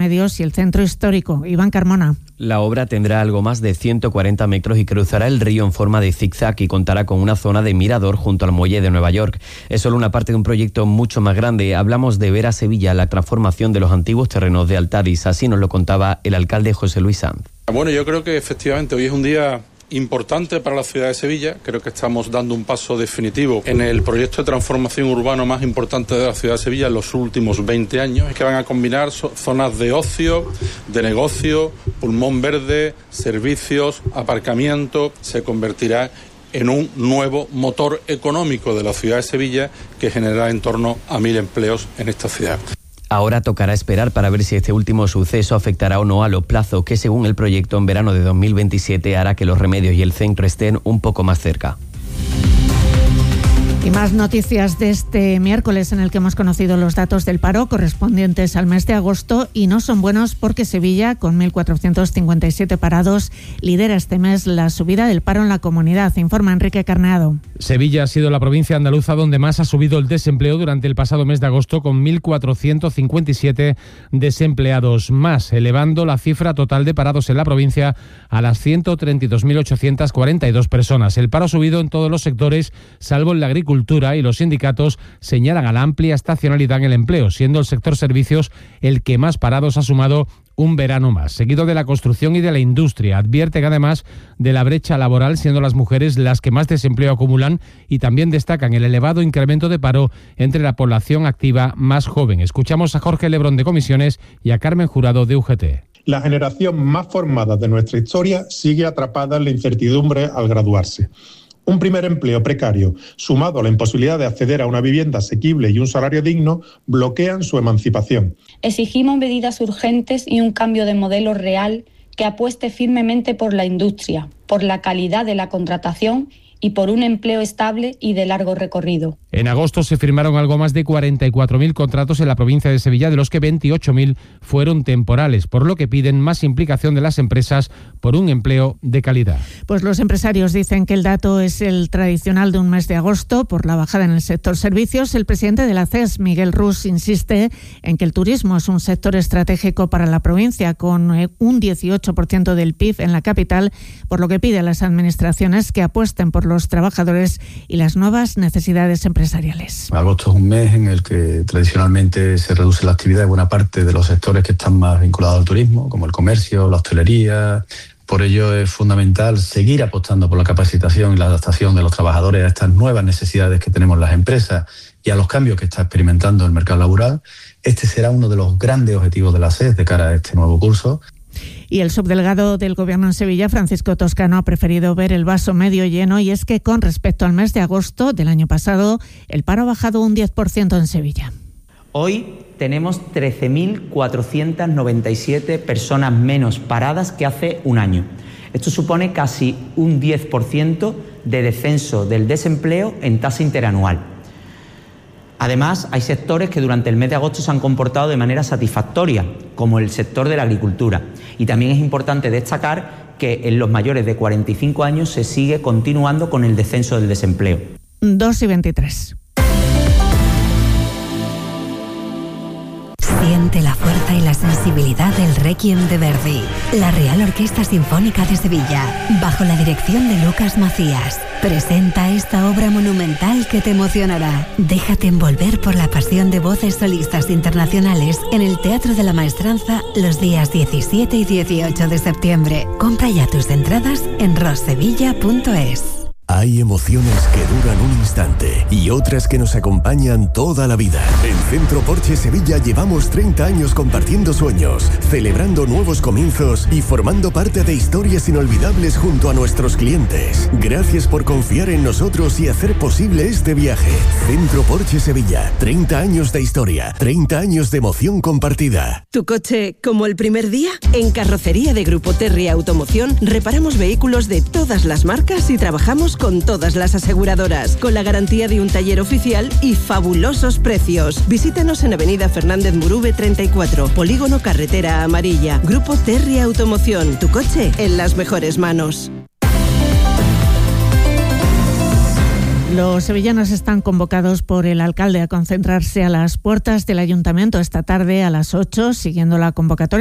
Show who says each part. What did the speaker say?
Speaker 1: Medios y el centro histórico. Iván Carmona.
Speaker 2: La obra tendrá algo más de 140 metros y cruzará el río en forma de zigzag y contará con una zona de mirador junto al muelle de Nueva York. Es solo una parte de un proyecto mucho más grande. Hablamos de ver a Sevilla la transformación de los antiguos terrenos de Altadis. Así nos lo contaba el alcalde José Luis Sanz.
Speaker 3: Bueno, yo creo que efectivamente hoy es un día importante para la ciudad de Sevilla. Creo que estamos dando un paso definitivo en el proyecto de transformación urbano más importante de la ciudad de Sevilla en los últimos 20 años. Es que van a combinar zonas de ocio, de negocio, pulmón verde, servicios, aparcamiento. Se convertirá en un nuevo motor económico de la ciudad de Sevilla que generará en torno a 1.000 empleos en esta ciudad.
Speaker 2: Ahora tocará esperar para ver si este último suceso afectará o no a los plazos que, según el proyecto, en verano de 2027 hará que los Remedios y el centro estén un poco más cerca.
Speaker 1: Y más noticias de este miércoles en el que hemos conocido los datos del paro correspondientes al mes de agosto y no son buenos porque Sevilla, con 1.457 parados, lidera este mes la subida del paro en la comunidad, informa Enrique Carneado.
Speaker 4: Sevilla ha sido la provincia andaluza donde más ha subido el desempleo durante el pasado mes de agosto, con 1.457 desempleados más, elevando la cifra total de parados en la provincia a las 132.842 personas. El paro ha subido en todos los sectores, salvo en la agricultura, y los sindicatos señalan a la amplia estacionalidad en el empleo, siendo el sector servicios el que más parados ha sumado un verano más, seguido de la construcción y de la industria. Advierte que además de la brecha laboral, siendo las mujeres las que más desempleo acumulan, y también destacan el elevado incremento de paro entre la población activa más joven. Escuchamos a Jorge Lebrón de Comisiones y a Carmen Jurado de UGT.
Speaker 5: La generación más formada de nuestra historia sigue atrapada en la incertidumbre al graduarse. Un primer empleo precario, sumado a la imposibilidad de acceder a una vivienda asequible y un salario digno, bloquean su emancipación.
Speaker 6: Exigimos medidas urgentes y un cambio de modelo real que apueste firmemente por la industria, por la calidad de la contratación y por un empleo estable y de largo recorrido.
Speaker 4: En agosto se firmaron algo más de 44.000 contratos en la provincia de Sevilla, de los que 28.000 fueron temporales, por lo que piden más implicación de las empresas por un empleo de calidad.
Speaker 1: Pues los empresarios dicen que el dato es el tradicional de un mes de agosto por la bajada en el sector servicios. El presidente de la CES, Miguel Rus, insiste en que el turismo es un sector estratégico para la provincia, con un 18% del PIB en la capital, por lo que pide a las administraciones que apuesten por los trabajadores y las nuevas necesidades empresariales.
Speaker 7: Agosto es un mes en el que tradicionalmente se reduce la actividad de buena parte de los sectores que están más vinculados al turismo, como el comercio, la hostelería. Por ello es fundamental seguir apostando por la capacitación y la adaptación de los trabajadores a estas nuevas necesidades que tenemos las empresas y a los cambios que está experimentando el mercado laboral. Este será uno de los grandes objetivos de la SES de cara a este nuevo curso.
Speaker 1: Y el subdelegado del Gobierno en Sevilla, Francisco Toscano, ha preferido ver el vaso medio lleno, y es que con respecto al mes de agosto del año pasado, el paro ha bajado un 10% en Sevilla.
Speaker 8: Hoy tenemos 13.497 personas menos paradas que hace un año. Esto supone casi un 10% de descenso del desempleo en tasa interanual. Además, hay sectores que durante el mes de agosto se han comportado de manera satisfactoria, como el sector de la agricultura. Y también es importante destacar que en los mayores de 45 años se sigue continuando con el descenso del desempleo.
Speaker 1: 2:23.
Speaker 9: Siente la fuerza y la sensibilidad del Requiem de Verdi. La Real Orquesta Sinfónica de Sevilla, bajo la dirección de Lucas Macías, presenta esta obra monumental que te emocionará. Déjate envolver por la pasión de voces solistas internacionales en el Teatro de la Maestranza los días 17 y 18 de septiembre. Compra ya tus entradas en rossevilla.es.
Speaker 10: Hay emociones que duran un instante y otras que nos acompañan toda la vida. En Centro Porsche Sevilla llevamos 30 años compartiendo sueños, celebrando nuevos comienzos y formando parte de historias inolvidables junto a nuestros clientes. Gracias por confiar en nosotros y hacer posible este viaje. Centro Porsche Sevilla, 30 años de historia, 30 años de emoción compartida.
Speaker 11: ¿Tu coche como el primer día? En Carrocería de Grupo Terry Automoción reparamos vehículos de todas las marcas y trabajamos con todas las aseguradoras, con la garantía de un taller oficial y fabulosos precios. Visítanos en Avenida Fernández Murube 34, Polígono Carretera Amarilla. Grupo Terry Automoción, tu coche en las mejores manos.
Speaker 1: Los sevillanos están convocados por el alcalde a concentrarse a las puertas del ayuntamiento esta tarde a las 8, siguiendo la convocatoria